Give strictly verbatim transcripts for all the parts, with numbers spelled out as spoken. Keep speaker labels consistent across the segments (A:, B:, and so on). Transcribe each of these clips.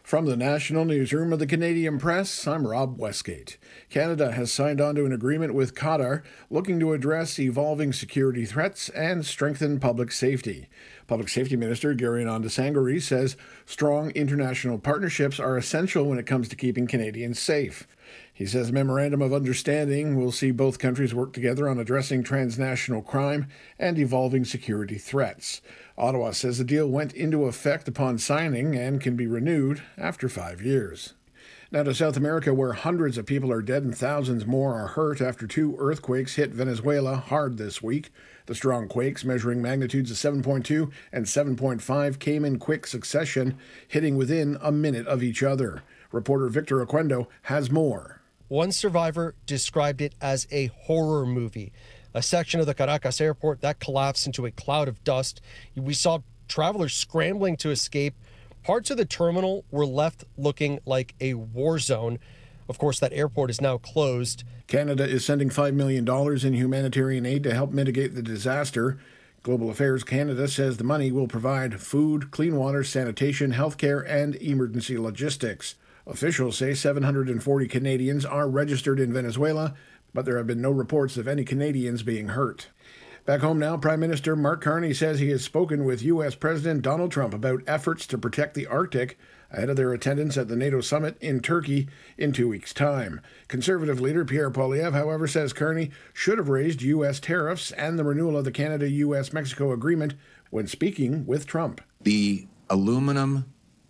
A: From the National Newsroom of the Canadian Press, I'm Rob Westgate. Canada has signed on to an agreement with Qatar looking to address evolving security threats and strengthen public safety. Public Safety Minister Gary Anand says strong international partnerships are essential when it comes to keeping Canadians safe. He says a memorandum of understanding will see both countries work together on addressing transnational crime and evolving security threats. Ottawa says the deal went into effect upon signing and can be renewed after five years. Now to South America, where hundreds of people are dead and thousands more are hurt after two earthquakes hit Venezuela hard this week. The strong quakes, measuring magnitudes of seven point two and seven point five, came in quick succession, hitting within a minute of each other. Reporter Victor Oquendo has more.
B: One survivor described it as a horror movie. A section of the Caracas airport that collapsed into a cloud of dust. We saw travelers scrambling to escape. Parts of the terminal were left looking like a war zone. Of course, that airport is now closed.
A: Canada is sending five million dollars in humanitarian aid to help mitigate the disaster. Global Affairs Canada says the money will provide food, clean water, sanitation, healthcare, and emergency logistics. Officials say seven hundred forty Canadians are registered in Venezuela, but there have been no reports of any Canadians being hurt. Back home now, Prime Minister Mark Carney says he has spoken with U S President Donald Trump about efforts to protect the Arctic ahead of their attendance at the NATO summit in Turkey in two weeks' time. Conservative leader Pierre Poilievre, however, says Carney should have raised U S tariffs and the renewal of the Canada-U S Mexico agreement when speaking with Trump.
C: The aluminum,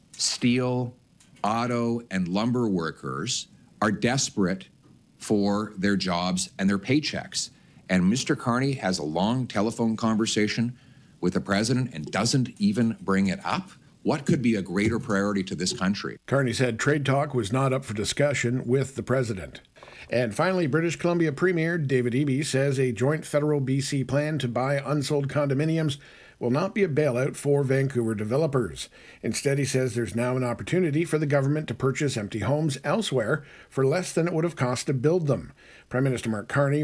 C: steel, auto, and lumber workers are desperate for their jobs and their paychecks. And Mister Carney has a long telephone conversation with the president and doesn't even bring it up. What could be a greater priority to this country?
A: Carney said trade talk was not up for discussion with the president. And finally, British Columbia Premier David Eby says a joint federal B C plan to buy unsold condominiums will not be a bailout for Vancouver developers. Instead, he says there's now an opportunity for the government to purchase empty homes elsewhere for less than it would have cost to build them. Prime Minister Mark Carney